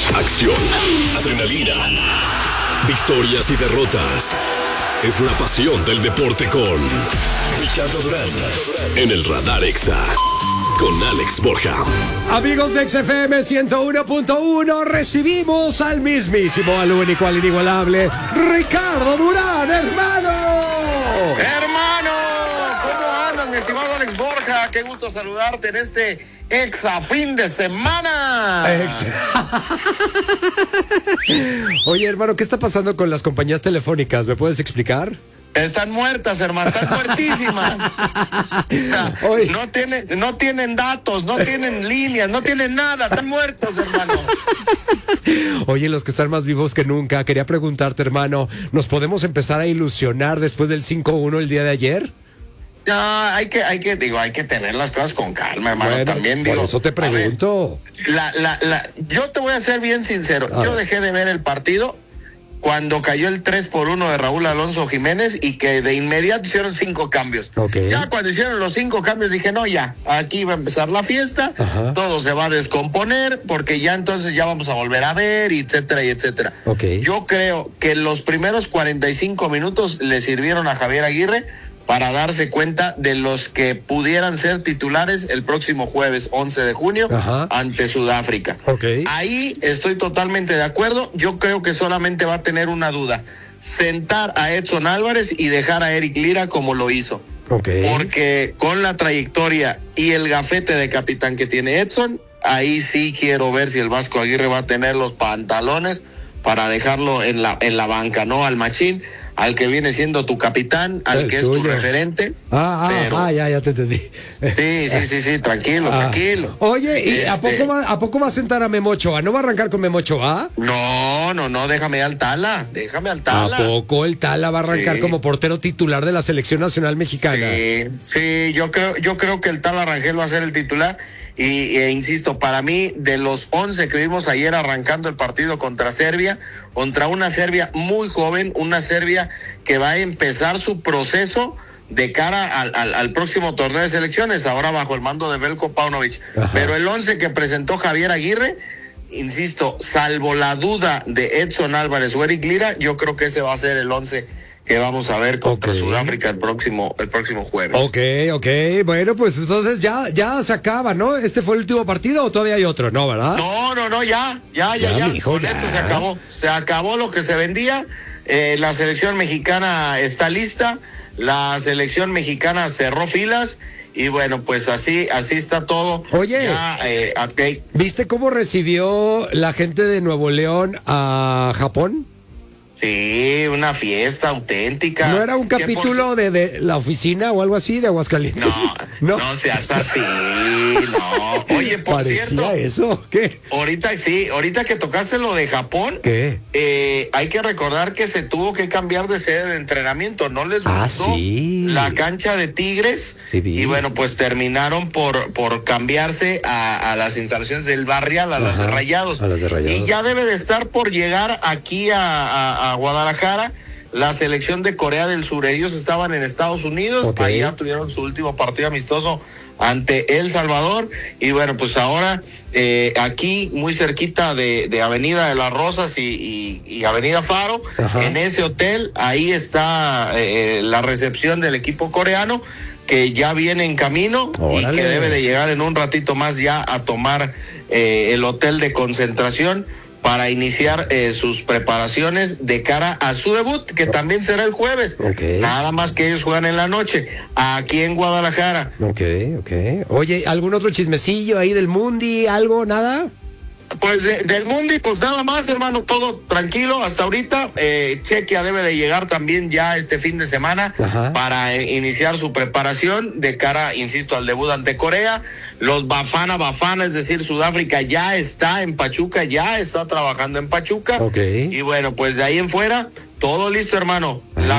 Acción, adrenalina, victorias y derrotas. Es la pasión del deporte con Ricardo Durán en el Radar Exa con Alex Borja. Amigos de XFM 101.1, recibimos al mismísimo, al único, al inigualable Ricardo Durán, hermano. Hermano, ¿cómo andas, mi estimado Alex Borja? Qué gusto saludarte en este Exa fin de semana. Oye, hermano, ¿qué está pasando con las compañías telefónicas? ¿Me puedes explicar? Están muertas, hermano, están muertísimas. Oye. No tienen datos, no tienen líneas, no tienen nada, están muertos, hermano. Oye, los que están más vivos que nunca, quería preguntarte, hermano, ¿nos podemos empezar a ilusionar después del 5-1 el día de ayer? No, hay que tener las cosas con calma, hermano. Bueno, también digo. por eso te pregunto. Yo te voy a ser bien sincero. Yo dejé de ver el partido cuando cayó el 3-1 de Raúl Alonso Jiménez y que de inmediato hicieron 5 cambios. Okay. Ya cuando hicieron los 5 cambios dije, no, ya, aquí va a empezar la fiesta, todo se va a descomponer, porque ya entonces ya vamos a volver a ver, etcétera, y etcétera. Okay. Yo creo que los primeros 45 minutos le sirvieron a Javier Aguirre para darse cuenta de los que pudieran ser titulares el próximo jueves 11 de junio ante Sudáfrica. Okay. Ahí estoy totalmente de acuerdo. Yo creo que solamente va a tener una duda: sentar a Edson Álvarez y dejar a Eric Lira como lo hizo. Okay. Porque con la trayectoria y el gafete de capitán que tiene Edson, ahí sí quiero ver si el Vasco Aguirre va a tener los pantalones para dejarlo en la banca, ¿no? Al machín, al que viene siendo tu capitán, al que es tu referente. Ya te entendí. Sí, tranquilo. Oye, ¿y ¿a poco va a sentar a Memo Ochoa? ¿No va a arrancar con Memo Ochoa? No, déjame al Tala. ¿A poco el Tala va a arrancar como portero titular de la Selección Nacional Mexicana? Sí, yo creo que el Tala Rangel va a ser el titular. E insisto, para mí, de los 11 que vimos ayer arrancando el partido contra Serbia, contra una Serbia muy joven, una Serbia que va a empezar su proceso de cara al próximo torneo de selecciones, ahora bajo el mando de Veljko Paunovic. Pero el 11 que presentó Javier Aguirre, insisto, salvo la duda de Edson Álvarez o Eric Lira, yo creo que ese va a ser el 11 que vamos a ver contra Sudáfrica el próximo jueves. Ok. Bueno, pues entonces ya se acaba, ¿no? ¿Este fue el último partido o todavía hay otro? No, ¿verdad? No, ya. Mijo, con esto se acabó. Se acabó lo que se vendía. La selección mexicana está lista. La selección mexicana cerró filas. Y bueno, pues así está todo. Oye, ya, ¿viste cómo recibió la gente de Nuevo León a Japón? Sí, una fiesta auténtica. ¿No era un capítulo de la oficina o algo así de Aguascalientes? No seas así, no. Oye, por ¿parecía cierto, eso? ¿Qué? Ahorita que tocaste lo de Japón, ¿qué? hay que recordar que se tuvo que cambiar de sede de entrenamiento. No les gustó la cancha de Tigres, y bueno, pues terminaron por cambiarse a las instalaciones del Barrial, a las de Rayados. Y ya debe de estar por llegar aquí a Guadalajara la selección de Corea del Sur. Ellos estaban en Estados Unidos, allá tuvieron su último partido amistoso ante El Salvador, y bueno, pues ahora aquí muy cerquita de Avenida de las Rosas y Avenida Faro, en ese hotel, ahí está la recepción del equipo coreano, que ya viene en camino. Órale. Y que debe de llegar en un ratito más ya a tomar el hotel de concentración para iniciar sus preparaciones de cara a su debut, que también será el jueves. Nada más que ellos juegan en la noche, aquí en Guadalajara. Oye, ¿algún otro chismecillo ahí del Mundi? ¿Algo? ¿Nada? Pues del Mundi, pues nada más, hermano, todo tranquilo hasta ahorita. Chequia debe de llegar también ya este fin de semana para iniciar su preparación de cara, insisto, al debut ante Corea. Los Bafana, es decir, Sudáfrica ya está en Pachuca, ya está trabajando en Pachuca. Y bueno, pues de ahí en fuera, todo listo, hermano.